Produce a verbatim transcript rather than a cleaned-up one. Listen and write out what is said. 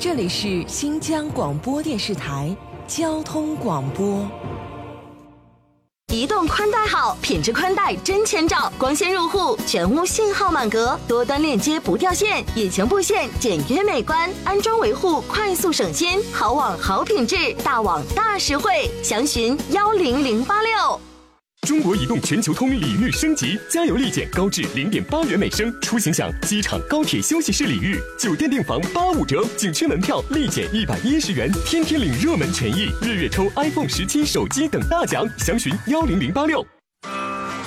这里是新疆广播电视台交通广播。 移动宽带好，品质宽带真千兆，光纤入户，全屋信号满格，多端链接不掉线，隐形布线简约美观，安装维护快速省心，好网好品质，大网大实惠，详询幺零零八六。 中国移动全球通礼遇升级，加油立减高至零点八元每升，出行享机场、高铁休息室礼遇，酒店订房八五折，景区门票立减一百一十元，天天领热门权益，日月抽 iPhone 十七手机等大奖，详询幺零零八六。